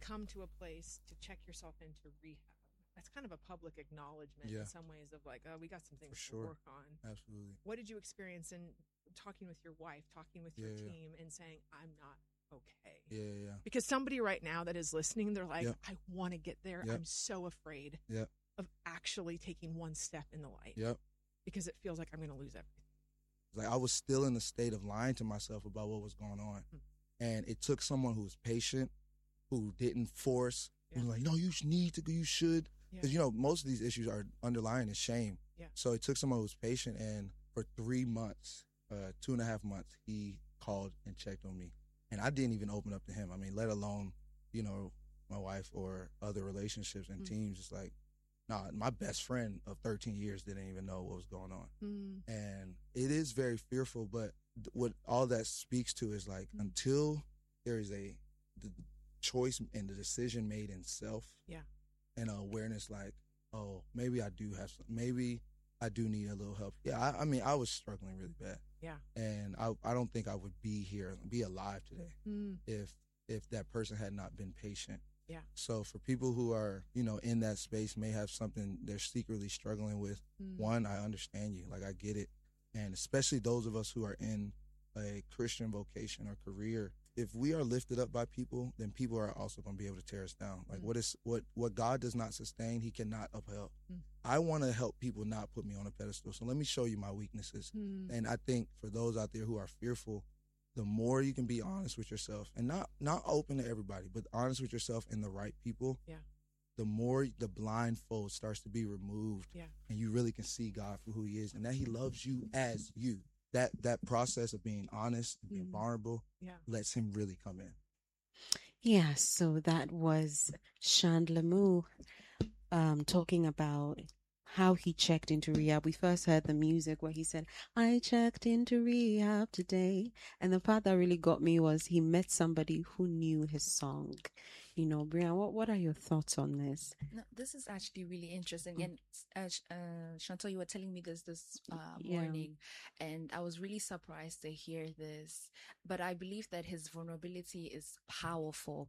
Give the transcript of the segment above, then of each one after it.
come to a place to check yourself into rehab. That's kind of a public acknowledgement in some ways of like, oh, we got some things to work on. Absolutely. What did you experience in talking with your wife, talking with your team, and saying, I'm not okay? Yeah. Because somebody right now that is listening, they're like, I want to get there. I'm so afraid of actually taking one step in the light because it feels like I'm going to lose everything. Like I was still in the state of lying to myself about what was going on. And it took someone who was patient, who didn't force, who was like, no, you should. Because, most of these issues are underlying is shame. Yeah. So it took someone who was patient, and for 3 months, 2.5 months, he called and checked on me. And I didn't even open up to him. I mean, let alone, my wife or other relationships and teams. It's like, my best friend of 13 years didn't even know what was going on. And it is very fearful, but what all that speaks to is like, until there is the choice and the decision made in self and an awareness like, oh, maybe I do have some, maybe I do need a little help. Yeah, I mean, I was struggling really bad. Yeah. And I don't think I would be alive today if that person had not been patient. Yeah. So for people who are, in that space, may have something they're secretly struggling with, one, I understand you. Like, I get it. And especially those of us who are in a Christian vocation or career, if we are lifted up by people, then people are also going to be able to tear us down. Like what God does not sustain, he cannot uphold. I want to help people not put me on a pedestal. So let me show you my weaknesses. And I think for those out there who are fearful, the more you can be honest with yourself and not open to everybody, but honest with yourself and the right people, the more the blindfold starts to be removed and you really can see God for who he is and that he loves you as you. That process of being honest, being vulnerable, lets him really come in. Yeah, so that was Chandler Moore talking about how he checked into rehab. We first heard the music where he said, I checked into rehab today. And the part that really got me was he met somebody who knew his song. Brian, what are your thoughts on this? No, this is actually really interesting. And Chantal, you were telling me this morning, and I was really surprised to hear this. But I believe that his vulnerability is powerful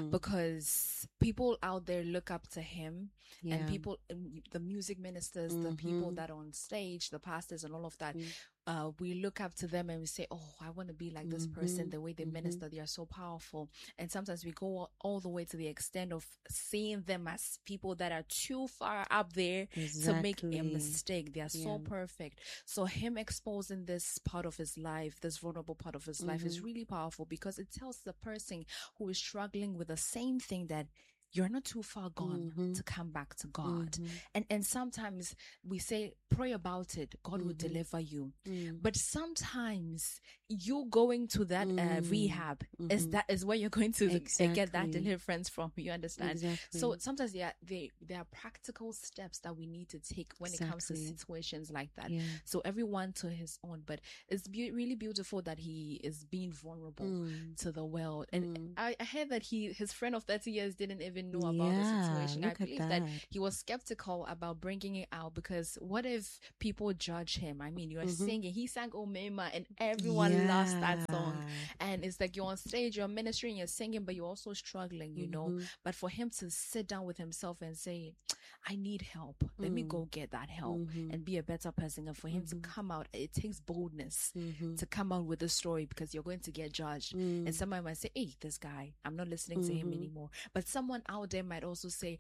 because people out there look up to him, and people, the music ministers, the people that are on stage, the pastors and all of that, we look up to them and we say, oh, I want to be like this person, the way they minister, they are so powerful. And sometimes we go all the way to the extent of seeing them as people that are too far up there to make a mistake. They are so perfect. So him exposing this part of his life, this vulnerable part of his life, is really powerful because it tells the person who is struggling with the same thing that you're not too far gone to come back to God. And sometimes we say, pray about it. God will deliver you. But sometimes you going to that rehab is where you're going to get that deliverance from. You understand? Exactly. So sometimes there are practical steps that we need to take when it comes to situations like that. Yeah. So everyone to his own. But it's really beautiful that he is being vulnerable to the world. And I heard that his friend of 30 years didn't even know about the situation. I believe that he was skeptical about bringing it out because what if people judge him? I mean, you're singing, he sang Omema and everyone loves that song, and it's like you're on stage, you're ministering, you're singing, but you're also struggling, but for him to sit down with himself and say, I need help, let me go get that help and be a better person, and for him to come out, it takes boldness to come out with the story because you're going to get judged, and someone might say, hey, this guy, I'm not listening to him anymore. But someone out there might also say,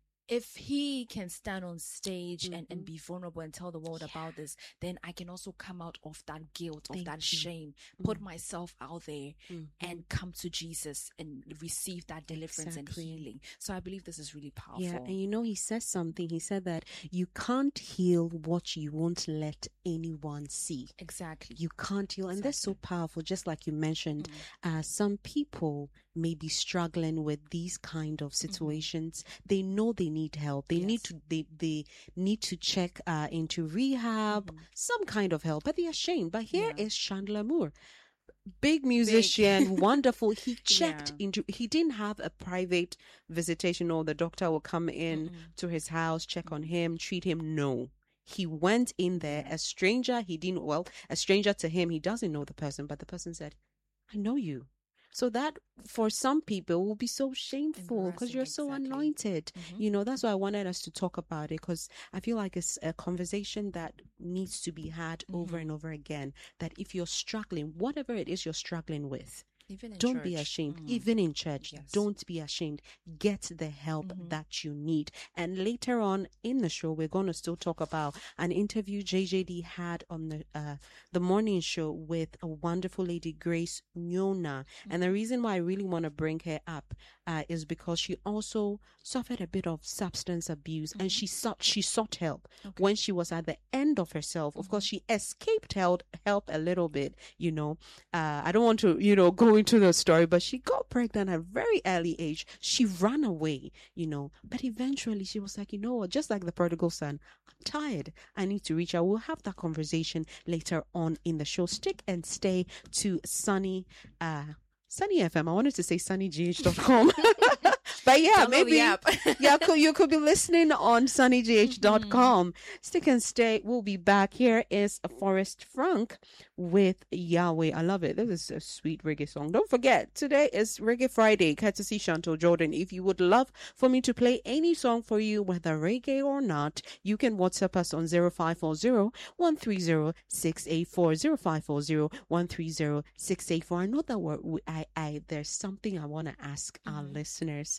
if he can stand on stage and be vulnerable and tell the world about this, then I can also come out of that guilt, of that shame, put myself out there and come to Jesus and receive that deliverance and healing. So I believe this is really powerful. Yeah, and he says something. He said that you can't heal what you won't let anyone see. Exactly. You can't heal. And that's so powerful. Just like you mentioned, some people may be struggling with these kind of situations. They know they need help. They need to check into rehab, some kind of help, but they're ashamed. But here is Chandler Moore, big musician, wonderful. He checked into, he didn't have a private visitation or the doctor will come in to his house, check on him, treat him. No. He went in there, a stranger to him, he doesn't know the person, but the person said, I know you. So that for some people will be so shameful because you're so anointed. That's why I wanted us to talk about it, because I feel like it's a conversation that needs to be had over and over again. That if you're struggling, whatever it is you're struggling with, don't be ashamed. Even in church, don't be ashamed. Get the help that you need. And later on in the show, we're going to still talk about an interview JJD had on the morning show with a wonderful lady, Grace Nyona. And the reason why I really want to bring her up is because she also suffered a bit of substance abuse, and she sought help when she was at the end of herself. Of course, she escaped help a little bit. I don't want to go into the story, but she got pregnant at a very early age. She ran away, but eventually she was like, just like the prodigal son, I'm tired. I need to reach out. We'll have that conversation later on in the show. Stick and stay to Sunny FM. I wanted to say sunnygh.com. But yeah, maybe you could be listening on sunnygh.com. Stick and stay. We'll be back. Here is Forrest Frank with Yahweh. I love it. This is a sweet reggae song. Don't forget, today is Reggae Friday, courtesy Chantal Jordan. If you would love for me to play any song for you, whether reggae or not, you can WhatsApp us on 0540-130-684, 0540-130-684. I know that there's something I want to ask our listeners.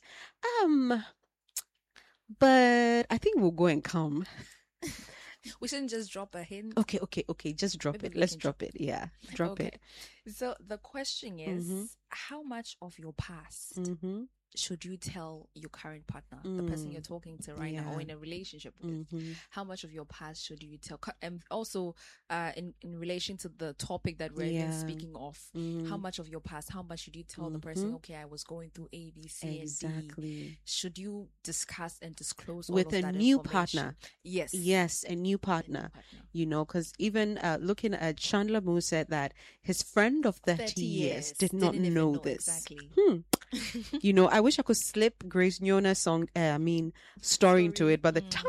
But I think we'll go and come. We shouldn't just drop a hint. Okay. Just drop it. Let's drop it. Yeah, drop it. So the question is, how much of your past should you tell your current partner, the person you're talking to right now or in a relationship with? How much of your past should you tell? And also in relation to the topic that we've been speaking of, how much of your past, how much should you tell the person, okay, I was going through A, B, C, and D? Should you discuss and disclose all with of a that new information? partner? Yes, a new partner. Because even looking at Chandler Moore said that his friend of 30 years did not know this. Exactly. I wish I could slip Grace Nyona's story into it, but the time.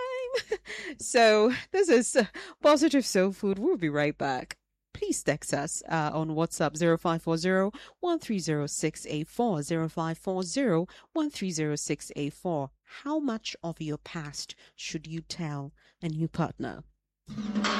So this is Positive Soul Food. We'll be right back. Please text us on WhatsApp 0540-130-684, 0540-130-684. How much of your past should you tell a new partner?